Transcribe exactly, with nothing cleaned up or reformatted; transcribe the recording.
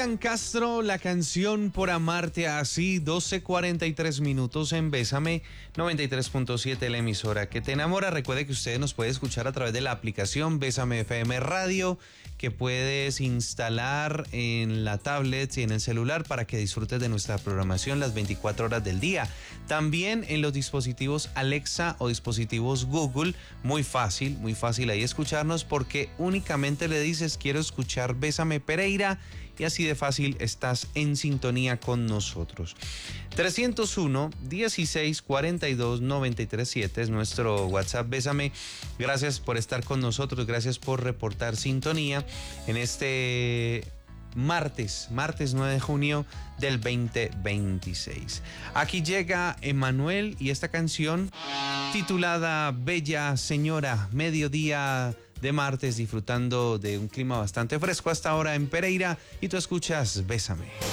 Castro, la canción Por Amarte Así, doce cuarenta y tres minutos en Bésame, noventa y tres punto siete, la emisora que te enamora. Recuerde que usted nos puede escuchar a través de la aplicación Bésame F M Radio, que puedes instalar en la tablet y en el celular para que disfrutes de nuestra programación las veinticuatro horas del día. También en los dispositivos Alexa o dispositivos Google, muy fácil, muy fácil ahí escucharnos, porque únicamente le dices quiero escuchar Bésame Pereira y así de fácil estás en sintonía con nosotros. trescientos uno, dieciséis, cuarenta y dos, noventa y tres siete es nuestro WhatsApp Bésame. Gracias por estar con nosotros, gracias por reportar sintonía en este martes, martes nueve de junio del veinte veintiséis. Aquí llega Emanuel y esta canción titulada Bella Señora, mediodía de martes, disfrutando de un clima bastante fresco hasta ahora en Pereira, y tú escuchas Bésame.